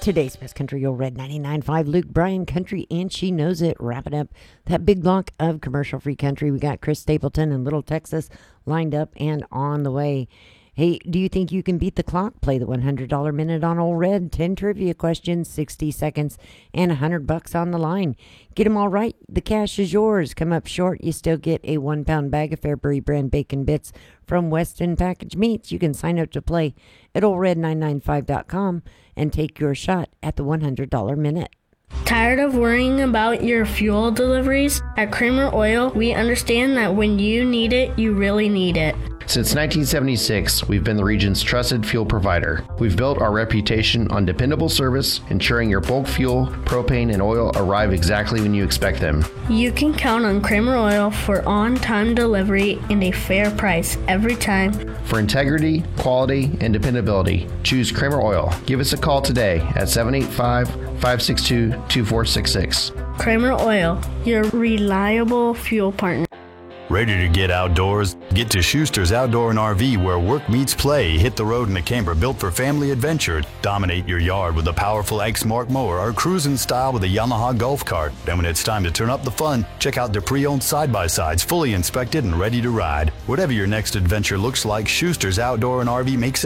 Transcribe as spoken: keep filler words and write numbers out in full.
Today's Best Country Old Red ninety-nine point five, Luke Bryan Country, and She Knows It. Wrapping up that big block of commercial-free country. We got Chris Stapleton and Little Texas lined up and on the way. Hey, do you think you can beat the clock? Play the one hundred dollars minute on Old Red. ten trivia questions, sixty seconds, and one hundred bucks on the line. Get them all right, the cash is yours. Come up short, you still get a one-pound bag of Fairbury brand bacon bits from Weston Packaged Meats. You can sign up to play at old red nine nine five dot com and take your shot at the one hundred dollars minute. Tired of worrying about your fuel deliveries? At Kramer Oil, we understand that when you need it, you really need it. Since nineteen seventy-six, we've been the region's trusted fuel provider. We've built our reputation on dependable service, ensuring your bulk fuel, propane, and oil arrive exactly when you expect them. You can count on Kramer Oil for on-time delivery and a fair price every time. For integrity, quality, and dependability, choose Kramer Oil. Give us a call today at seven eight five, five six two, two four six six. Kramer Oil, your reliable fuel partner. Ready to get outdoors? Get to Schuster's Outdoor and R V, where work meets play. Hit the road in a camper built for family adventure. Dominate your yard with a powerful X-Mark mower, or cruise in style with a Yamaha golf cart. Then when it's time to turn up the fun, check out their pre-owned side-by-sides, fully inspected and ready to ride. Whatever your next adventure looks like, Schuster's Outdoor and R V makes it